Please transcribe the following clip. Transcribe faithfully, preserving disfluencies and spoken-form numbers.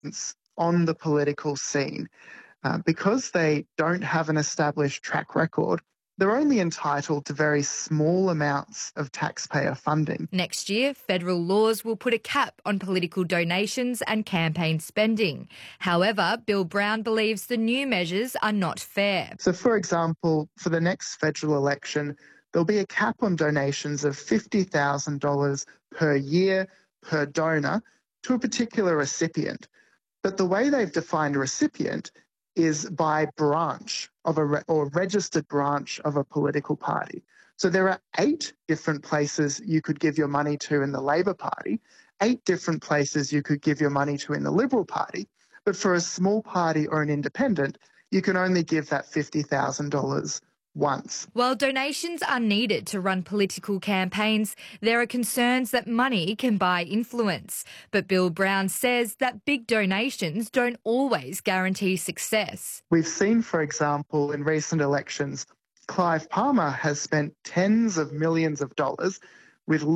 on the political scene. Uh, because they don't have an established track record, they're only entitled to very small amounts of taxpayer funding. Next year, federal laws will put a cap on political donations and campaign spending. However, Bill Brown believes the new measures are not fair. So, for example, for the next federal election, there'll be a cap on donations of fifty thousand dollars per year per donor to a particular recipient. But the way they've defined a recipient is by branch of a re- or registered branch of a political party. So there are eight different places you could give your money to in the Labor Party, eight different places you could give your money to in the Liberal Party, but for a small party or an independent, you can only give that fifty thousand dollars once. While donations are needed to run political campaigns, there are concerns that money can buy influence. But Bill Brown says that big donations don't always guarantee success. We've seen, for example, in recent elections, Clive Palmer has spent tens of millions of dollars with